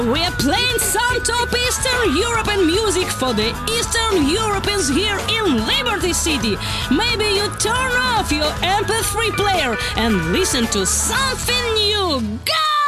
We're playing some top Eastern European music for the Eastern Europeans here in Liberty City. Maybe you turn off your MP3 player and listen to something new. Go!